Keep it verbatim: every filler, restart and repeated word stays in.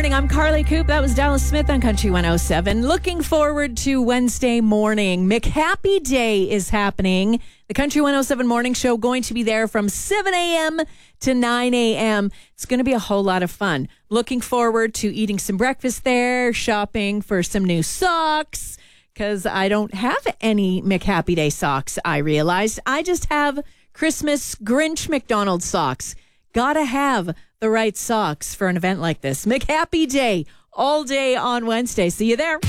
morning. I'm Carly Coop. That was Dallas Smith on Country one oh seven. Looking forward to Wednesday morning. McHappy Day is happening. The Country one oh seven morning show going to be there from seven a.m. to nine a.m. It's going to be a whole lot of fun. Looking forward to eating some breakfast there, shopping for some new socks, because I don't have any McHappy Day socks, I realized. I just have Christmas Grinch McDonald's socks. Gotta have the right socks for an event like this. McHappy Day all day on Wednesday. See you there.